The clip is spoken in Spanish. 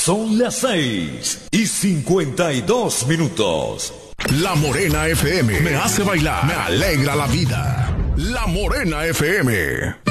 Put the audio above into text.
Son las 6:52. La Morena FM me hace bailar, me alegra la vida. La Morena FM.